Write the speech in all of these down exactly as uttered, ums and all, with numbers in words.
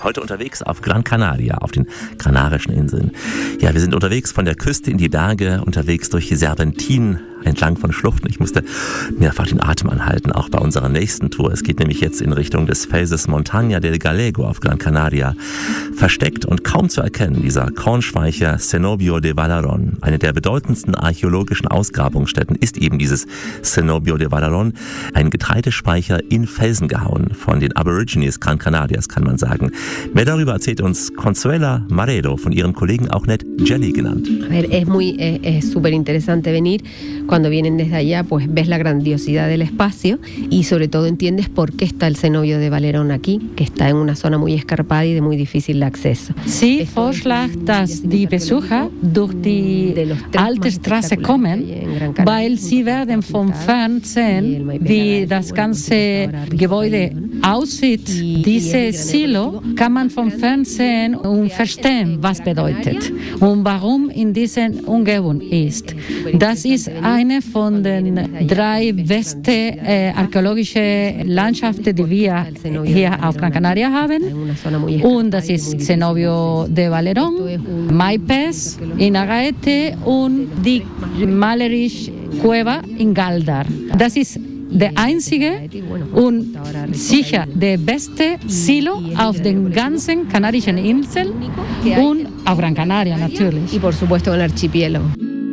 Heute unterwegs auf Gran Canaria, auf den Kanarischen Inseln. Ja, wir sind unterwegs von der Küste in die Berge, unterwegs durch die Serpentinen, entlang von Schluchten. Ich musste mehrfach den Atem anhalten, auch bei unserer nächsten Tour. Es geht nämlich jetzt in Richtung des Felses Montaña del Galego auf Gran Canaria. Versteckt und kaum zu erkennen, dieser Kornspeicher Cenobio de Valerón. Eine der bedeutendsten archäologischen Ausgrabungsstätten ist eben dieses Cenobio de Valerón, ein Getreidespeicher in Felsen gehauen, von den Aborigines Gran Canarias, kann man sagen. Mehr darüber erzählt uns Consuela Maredo, von ihren Kollegen auch nett Jelly genannt. Es muy, es, es súper interesante venir. Cuando vienen desde allá, pues ves la grandiosidad del espacio y sobre todo entiendes por qué está el Cenobio de Valerón aquí, que está en una zona muy escarpada y de muy difícil acceso. Sie vorschlägt, dass die Besucher durch die alte Straße kommen, weil sie werden vom Fernsehen, wie das ganze Gebäude aussieht. Dieses Silo kann man vom Fernsehen und verstehen, was bedeutet und warum in dieser Umgebung ist. Das ist eine von den drei besten äh, archäologischen Landschaften, die wir hier auf Gran Canaria haben. Und das ist Cenobio de Valerón, Maipes, Inagaete und die malerische Cueva in Galdar. Das ist der einzige und sicher der beste Silo auf den ganzen Kanarischen Inseln und auf Gran Canaria natürlich. Y por supuesto en el archipiélago.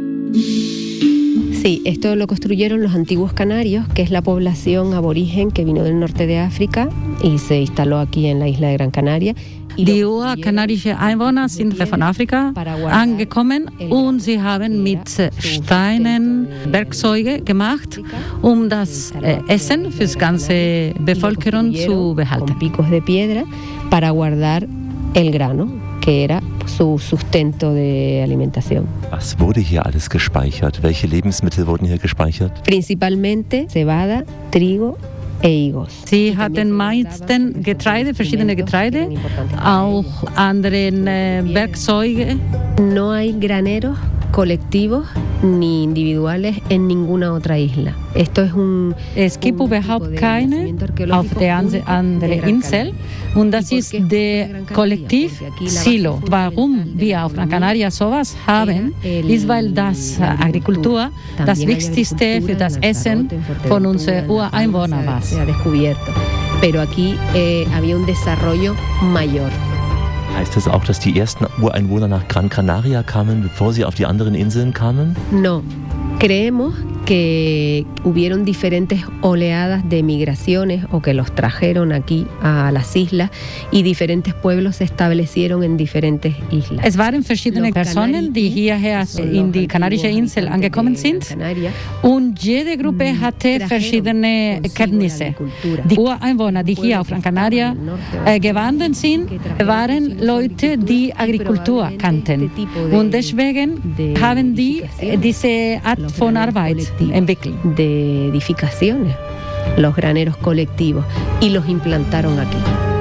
Sí, esto lo construyeron los antiguos canarios, que es la población aborigen que vino del norte de África y se instaló aquí en la isla de Gran Canaria. Die urkanadischen Einwohner sind von Afrika angekommen und sie haben mit Steinen Werkzeuge gemacht, um das Essen für die ganze Bevölkerung zu behalten. Con picos de piedra para guardar el grano, que era su sustento de alimentación. Was wurde hier alles gespeichert? Welche Lebensmittel wurden hier gespeichert? Principalmente cebada, trigo e higos. Sie hatten meistens Getreide, verschiedene Getreide, auch andere äh, Werkzeuge. No hay graneros colectivos ni individuales en ninguna otra isla. Esto es un Es gibt überhaupt keine auf der anderen Insel und das ist der Kollektiv Silo. Warum wir auf Gran Canaria sowas haben, ist, weil das Agrikultur das Wichtigste für das Essen von unseren Ureinwohnern war. Pero aquí eh, había un desarrollo mayor. Heißt das auch, dass die ersten Ureinwohner nach Gran Canaria kamen, bevor sie auf die anderen Inseln kamen? No. Creemos que hubieron diferentes oleadas de migraciones o que los trajeron aquí a las islas y diferentes pueblos se establecieron en diferentes islas. Es waren verschiedene Personen, die hierher in die Kanarische Insel angekommen sind und jede Gruppe hatte verschiedene Kenntnisse. Die Ureinwohner, die hier auf Gran Canaria äh, gewandert sind, waren Leute, die Agrikultur kannten und deswegen haben die diese Art von Arbeit entwickelt. De edificaciones, los graneros colectivos, y los implantaron aquí.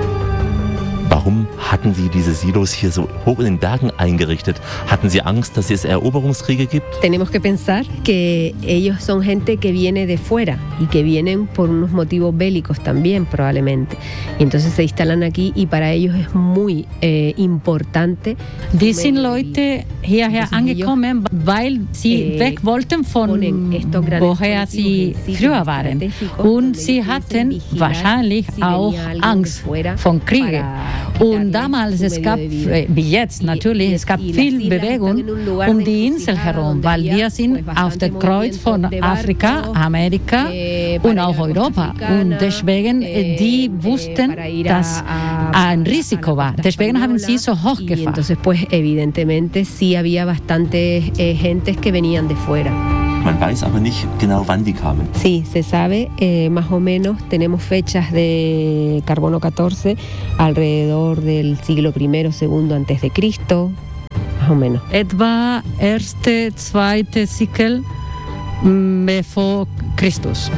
Warum hatten Sie diese Silos hier so hoch in den Bergen eingerichtet? Hatten Sie Angst, dass es Eroberungskriege gibt? Tenemos que pensar que ellos son gente que viene de fuera y que vienen por unos motivos bélicos también probablemente. Y entonces se instalan aquí y para ellos es muy eh, importante. Die sind Leute hierher angekommen, weil sie weg wollten von woher sie früher waren. Und sie hatten wahrscheinlich auch Angst vor Kriegen. Und damals, es gab, wie jetzt natürlich, es gab viel Bewegung um die Insel herum, weil wir sind auf der Kreuz von Afrika, Amerika und auch Europa. Und deswegen, die wussten, dass ein Risiko war. Deswegen haben sie so hoch gefahren. Entonces, pues, evidentemente, sí había bastantes eh, gentes que venían de fuera. Man weiß aber nicht genau, wann die kamen. Sí, se sabe, eh, más o menos, tenemos fechas de carbono catorce alrededor del siglo primero, segundo antes de Cristo, más o menos. Etwa erste, zweite Sikel bevor Christus.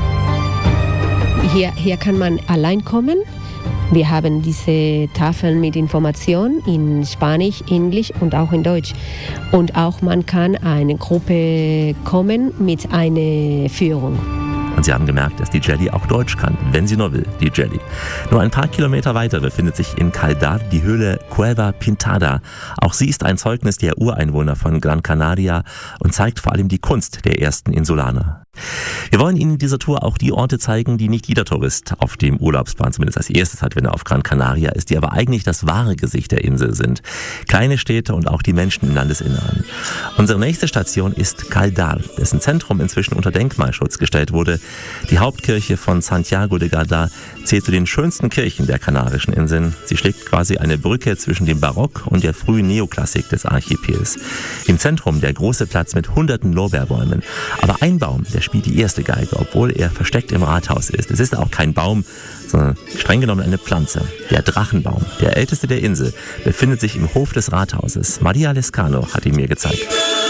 Hier, hier kann man allein kommen. Wir haben diese Tafeln mit Informationen in Spanisch, Englisch und auch in Deutsch. Und auch man kann eine Gruppe kommen mit einer Führung. Und sie haben gemerkt, dass die Jelly auch Deutsch kann, wenn sie nur will, die Jelly. Nur ein paar Kilometer weiter befindet sich in Caldar die Höhle Cueva Pintada. Auch sie ist ein Zeugnis der Ureinwohner von Gran Canaria und zeigt vor allem die Kunst der ersten Insulaner. Wir wollen Ihnen in dieser Tour auch die Orte zeigen, die nicht jeder Tourist auf dem Urlaubsplan zumindest als erstes hat, wenn er auf Gran Canaria ist, die aber eigentlich das wahre Gesicht der Insel sind. Kleine Städte und auch die Menschen im Landesinneren. Unsere nächste Station ist Caldar, dessen Zentrum inzwischen unter Denkmalschutz gestellt wurde. Die Hauptkirche von Santiago de Galdar zählt zu den schönsten Kirchen der Kanarischen Inseln. Sie schlägt quasi eine Brücke zwischen dem Barock und der frühen Neoklassik des Archipels. Im Zentrum der große Platz mit hunderten Lorbeerbäumen. Aber ein Baum, der spielt die erste Geige, obwohl er versteckt im Rathaus ist. Es ist auch kein Baum, sondern streng genommen eine Pflanze. Der Drachenbaum, der älteste der Insel, befindet sich im Hof des Rathauses. Maria Lescano hat ihn mir gezeigt.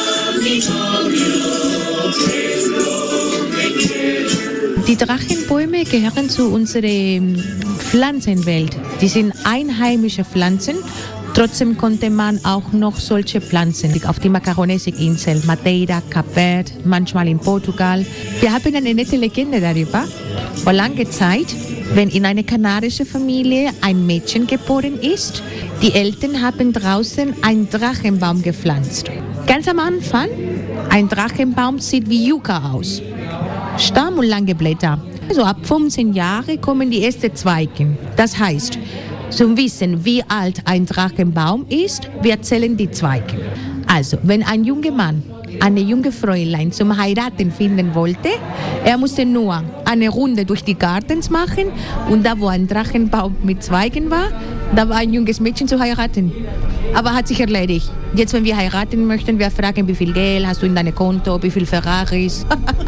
Die Drachenbäume gehören zu unserer Pflanzenwelt. Die sind einheimische Pflanzen. Trotzdem konnte man auch noch solche Pflanzen auf die Macaronesig-Insel, Madeira, Kap Verde, manchmal in Portugal. Wir haben eine nette Legende darüber. Vor langer Zeit, wenn in einer kanarischen Familie ein Mädchen geboren ist, die Eltern haben draußen einen Drachenbaum gepflanzt. Ganz am Anfang, ein Drachenbaum sieht wie Yucca aus. Stamm und lange Blätter. Also ab fünfzehn Jahren kommen die ersten Zweige. Das heißt, zum Wissen, wie alt ein Drachenbaum ist, wir zählen die Zweige. Also, wenn ein junger Mann eine junge Fräulein zum Heiraten finden wollte, er musste nur eine Runde durch die Gardens machen und da, wo ein Drachenbaum mit Zweigen war, da war ein junges Mädchen zu heiraten. Aber hat sich erledigt. Jetzt, wenn wir heiraten möchten, wir fragen, wie viel Geld hast du in deinem Konto, wie viel Ferraris.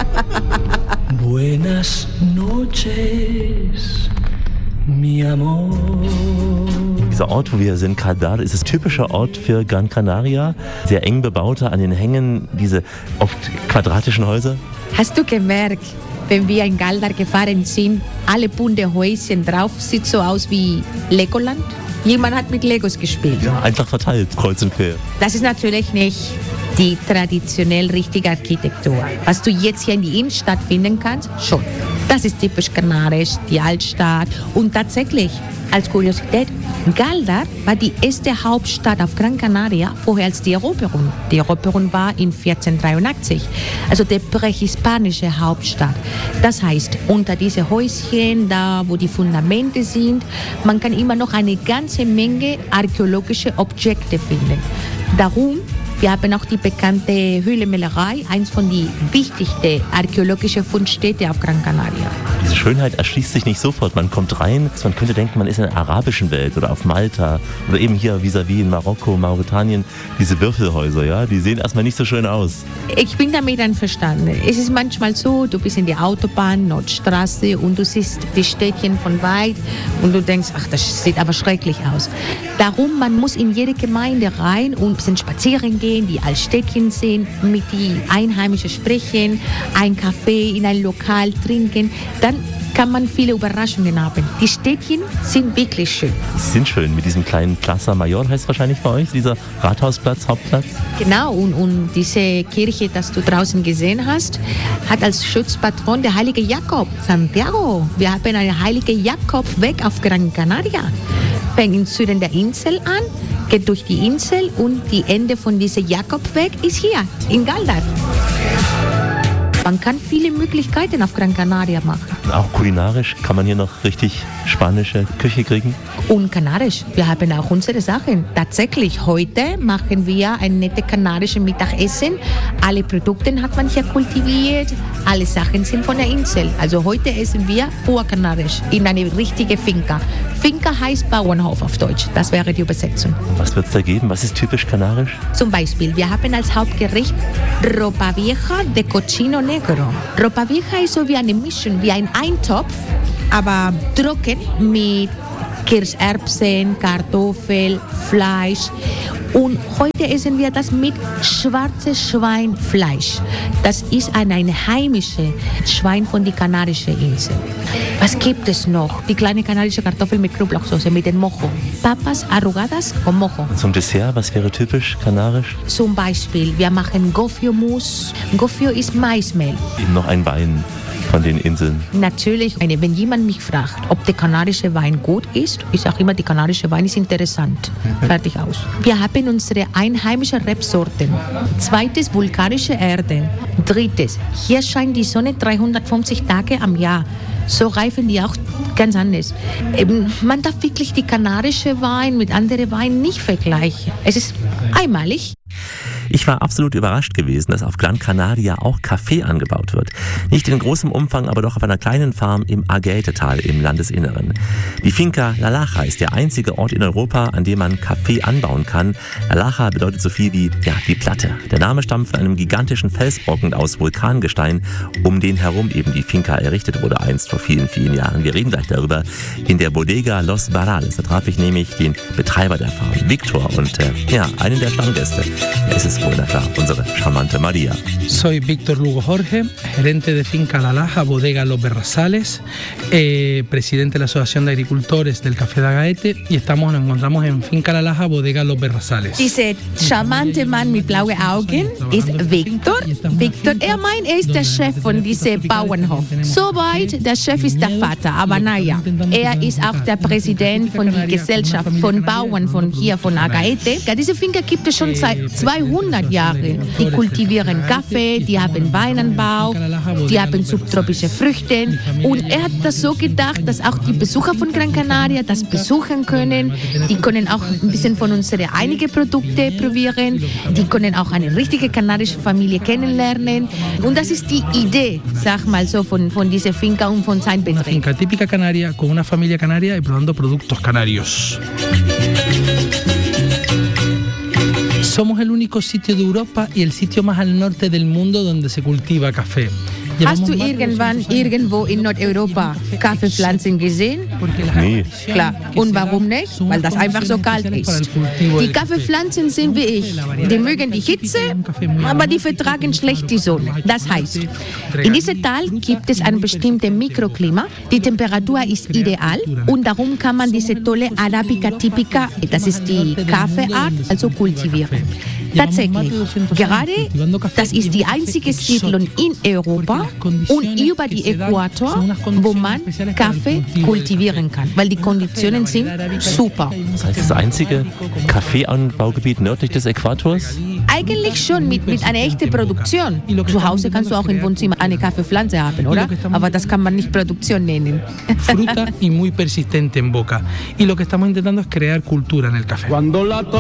Buenas noches, mi amor. Dieser Ort, wo wir sind, Caldar, ist ein typischer Ort für Gran Canaria. Sehr eng bebauter, an den Hängen diese oft quadratischen Häuser. Hast du gemerkt, wenn wir in Caldar gefahren sind, alle bunte Häuschen drauf, sieht so aus wie Legoland? Jemand hat mit Legos gespielt. Ja, einfach verteilt, kreuz und quer. Das ist natürlich nicht die traditionell richtige Architektur. Was du jetzt hier in die Innenstadt finden kannst, schon. Das ist typisch kanarisch, die Altstadt. Und tatsächlich, als Kuriosität, Caldar war die erste Hauptstadt auf Gran Canaria vorher als die Eroberung. Die Eroberung war in vierzehnhundertdreiundachtzig, also die prähispanische Hauptstadt. Das heißt, unter diese Häuschen, da wo die Fundamente sind, man kann immer noch eine ganze Menge archäologische Objekte finden. Darum, wir haben auch die bekannte Höhlenmalerei, eins von den wichtigsten archäologischen Fundstätten auf Gran Canaria. Diese Schönheit erschließt sich nicht sofort. Man kommt rein, man könnte denken, man ist in der arabischen Welt oder auf Malta oder eben hier vis-à-vis in Marokko, Mauretanien. Diese Würfelhäuser, ja, die sehen erstmal nicht so schön aus. Ich bin damit einverstanden. Es ist manchmal so, du bist in der Autobahn, Nordstraße und du siehst die Städtchen von weit und du denkst, ach, das sieht aber schrecklich aus. Darum, man muss in jede Gemeinde rein und ein bisschen spazieren gehen, die als Städtchen sehen, mit den Einheimischen sprechen, ein Kaffee in ein Lokal trinken, dann kann man viele Überraschungen haben. Die Städtchen sind wirklich schön. Sie sind schön mit diesem kleinen Plaza Mayor, heißt wahrscheinlich bei euch, dieser Rathausplatz, Hauptplatz. Genau, und, und diese Kirche, das du draußen gesehen hast, hat als Schutzpatron der heilige Jakob, Santiago. Wir haben einen heiligen Jakobweg auf Gran Canaria. Fängt im Süden der Insel an, geht durch die Insel und die Ende von diesem Jakobweg ist hier, in Caldar. Man kann viele Möglichkeiten auf Gran Canaria machen. Auch kulinarisch kann man hier noch richtig spanische Küche kriegen? Und kanarisch. Wir haben auch unsere Sachen. Tatsächlich, heute machen wir ein nettes kanarisches Mittagessen. Alle Produkte hat man hier kultiviert. Alle Sachen sind von der Insel. Also heute essen wir pur kanarisch in eine richtige Finca. Finca heißt Bauernhof auf Deutsch. Das wäre die Übersetzung. Was wird es da geben? Was ist typisch kanarisch? Zum Beispiel, wir haben als Hauptgericht Ropa Vieja de Cochino Negro. Ropa Vieja ist so wie eine Mischung, wie ein Eintopf, aber trocken mit Kirscherbsen, Kartoffel, Fleisch. Und heute essen wir das mit schwarzes Schweinfleisch. Das ist ein, ein heimisches Schwein von der Kanarischen Insel. Was gibt es noch? Die kleine kanarische Kartoffel mit Knoblauchsoße, mit dem Mojo. Papas arrugadas con Mojo. Und zum Dessert, was wäre typisch kanarisch? Zum Beispiel, wir machen Gofio-Mousse. Gofio ist Maismehl. Eben noch ein Bein von den Inseln? Natürlich, wenn jemand mich fragt, ob der kanarische Wein gut ist, ich sage immer, der kanarische Wein ist interessant. Fertig aus. Wir haben unsere einheimischen Rebsorten. Zweites, vulkanische Erde. Drittes, hier scheint die Sonne dreihundertfünfzig Tage am Jahr. So reifen die auch ganz anders. Eben, man darf wirklich die kanarische Wein mit anderen Weinen nicht vergleichen. Es ist einmalig. Ich war absolut überrascht gewesen, dass auf Gran Canaria auch Kaffee angebaut wird. Nicht in großem Umfang, aber doch auf einer kleinen Farm im Agaete-Tal im Landesinneren. Die Finca La Laja ist der einzige Ort in Europa, an dem man Kaffee anbauen kann. La Laja bedeutet so viel wie ja, die Platte. Der Name stammt von einem gigantischen Felsbrocken aus Vulkangestein, um den herum eben die Finca errichtet wurde, einst vor vielen, vielen Jahren. Wir reden gleich darüber in der Bodega Los Barrales. Da traf ich nämlich den Betreiber der Farm, Victor, und äh, ja, einen der Stammgäste. Ja, es ist wohl, na klar, unsere charmante Maria. Soy Víctor Lugo Jorge, gerente de Finca La Laja, Bodega Los Barrales, eh, presidente de la Asociación de Agricultores del Café de Agaete, y estamos, nos encontramos en Finca La Laja, Bodega Los Barrales. Dieser charmante Mann mit blauen Augen ist Victor. Victor, er meint, er ist der Chef von diesem Bauernhof. Soweit, der Chef ist der Vater, aber naja, er ist auch der Präsident von der Gesellschaft von Bauern von hier, von Agaete. Ja, diese Finca gibt es schon seit zweihundert Jahre. Die kultivieren Kaffee, die haben Weinanbau, die haben subtropische Früchte. Und er hat das so gedacht, dass auch die Besucher von Gran Canaria das besuchen können. Die können auch ein bisschen von unseren einigen Produkte probieren. Die können auch eine richtige kanarische Familie kennenlernen. Und das ist die Idee, sag mal so, von, von dieser Finca und von seinem Betrieb. Una finca típica canaria con una familia canaria y probando productos canarios. Somos el único sitio de Europa y el sitio más al norte del mundo donde se cultiva café. Hast du irgendwann irgendwo in Nordeuropa Kaffeepflanzen gesehen? Nee. Klar. Und warum nicht? Weil das einfach so kalt ist. Die Kaffeepflanzen sind wie ich. Die mögen die Hitze, aber die vertragen schlecht die Sonne. Das heißt, in diesem Tal gibt es ein bestimmtes Mikroklima. Die Temperatur ist ideal und darum kann man diese tolle Arabica typica, das ist die Kaffeeart, also kultivieren. Tatsächlich, gerade das ist die einzige Siedlung in Europa und über die Äquator, wo man Kaffee kultivieren kann, weil die Konditionen sind super. Das heißt, das einzige Kaffeeanbaugebiet nördlich des Äquators? Eigentlich schon mit, mit einer echten Produktion. Zu Hause kannst du auch im Wohnzimmer eine Kaffeepflanze haben, oder? Aber das kann man nicht Produktion nennen. Fruta y muy persistente en boca. Y lo que estamos intentando es crear cultura en el café.